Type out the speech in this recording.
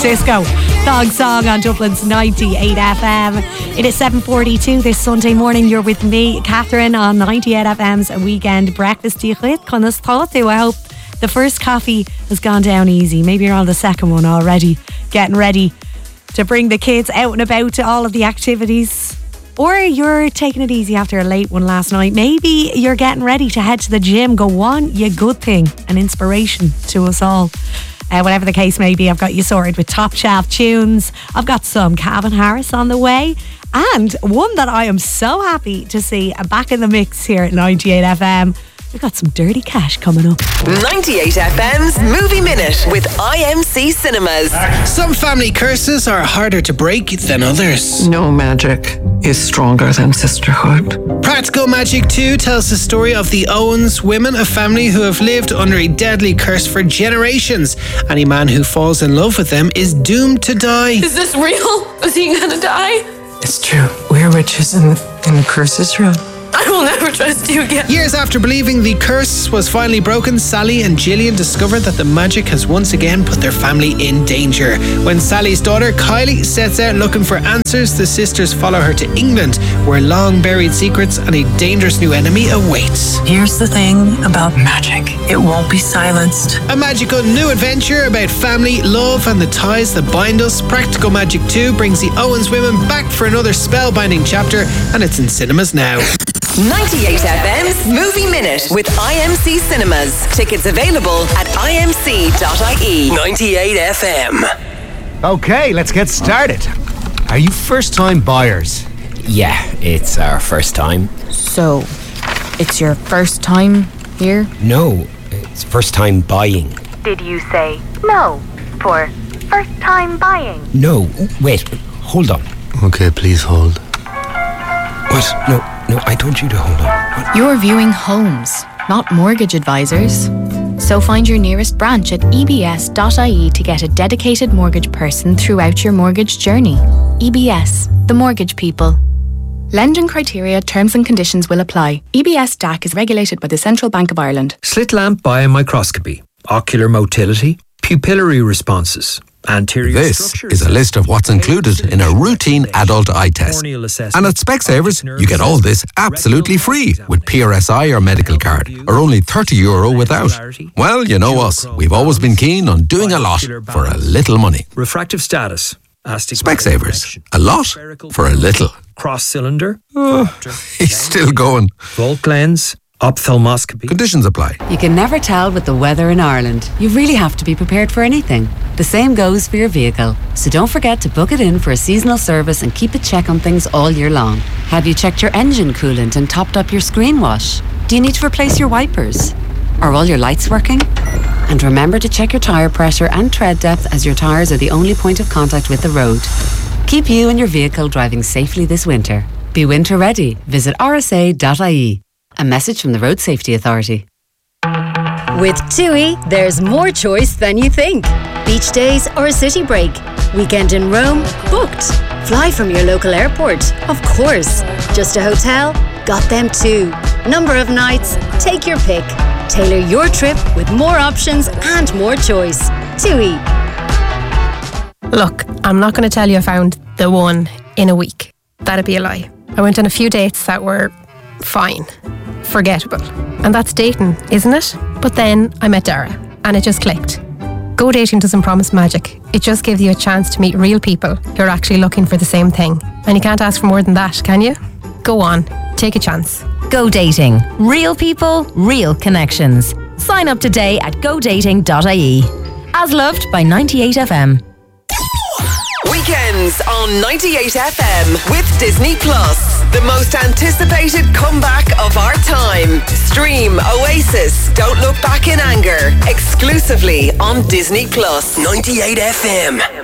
Cisco. Thong Song on Dublin's 98 FM. It is 7:42 this Sunday morning. You're with me, Catherine, on 98 FM's Weekend Breakfast. I hope the first coffee has gone down easy. Maybe you're on the second one already, getting ready to bring the kids out and about to all of the activities. Or you're taking it easy after a late one last night. Maybe you're getting ready to head to the gym. Go on, you good thing. An inspiration to us all. Whatever the case may be, I've got you sorted with top shelf tunes. I've got some Calvin Harris on the way. And one that I am so happy to see back in the mix here at 98 FM. We've got some Dirty Cash coming up. 98 FM's Movie Minute with IMC Cinemas. Some family curses are harder to break than others. No magic is stronger than sisterhood. Practical Magic 2 tells the story of the Owens women, a family who have lived under a deadly curse for generations. Any man who falls in love with them is doomed to die. Is this real? Is he gonna die? It's true. We're witches and the curse is real. I will never trust you again. Years after believing the curse was finally broken, Sally and Gillian discover that the magic has once again put their family in danger. When Sally's daughter, Kylie, sets out looking for answers, the sisters follow her to England, where long-buried secrets and a dangerous new enemy awaits. Here's the thing about magic. It won't be silenced. A magical new adventure about family, love and the ties that bind us. Practical Magic 2 brings the Owens women back for another spellbinding chapter, and it's in cinemas now. 98 FM's Movie Minute with IMC Cinemas. Tickets available at imc.ie. 98 FM. Okay, let's get started. Are you first-time buyers? Yeah, it's our first time. So, it's your first time here? No, it's first time buying. Did you say no for first time buying? No, wait, hold on. Okay, please hold. What? No, I told you to hold on. What? You're viewing homes, not mortgage advisors. So find your nearest branch at ebs.ie to get a dedicated mortgage person throughout your mortgage journey. EBS, the mortgage people. Lending criteria, terms and conditions will apply. EBS DAC is regulated by the Central Bank of Ireland. Slit lamp biomicroscopy, ocular motility, pupillary responses. This is a list of what's included in a routine adult eye test. And at Specsavers, you get all this absolutely free with PRSI or medical card, or only €30 without. Well, you know us. We've always been keen on doing a lot for a little money. Refractive status. Specsavers. A lot for a little. Cross cylinder. He's still going. Volt lens. Ophthalmoscopy. Conditions apply. You can never tell with the weather in Ireland. You really have to be prepared for anything. The same goes for your vehicle. So don't forget to book it in for a seasonal service and keep a check on things all year long. Have you checked your engine coolant and topped up your screen wash? Do you need to replace your wipers? Are all your lights working? And remember to check your tyre pressure and tread depth, as your tyres are the only point of contact with the road. Keep you and your vehicle driving safely this winter. Be winter ready. Visit rsa.ie. A message from the Road Safety Authority. With TUI, there's more choice than you think. Beach days or a city break. Weekend in Rome? Booked. Fly from your local airport? Of course. Just a hotel? Got them too. Number of nights? Take your pick. Tailor your trip with more options and more choice. TUI. Look, I'm not going to tell you I found the one in a week. That'd be a lie. I went on a few dates that were fine, forgettable. And that's dating, isn't it? But then I met Dara and it just clicked. Go Dating doesn't promise magic. It just gives you a chance to meet real people who are actually looking for the same thing. And you can't ask for more than that, can you? Go on, take a chance. Go Dating. Real people, real connections. Sign up today at godating.ie. As loved by 98 FM. Weekends on 98 FM with Disney Plus. The most anticipated comeback of our time. Stream Oasis, Don't Look Back in Anger, exclusively on Disney Plus. 98 FM.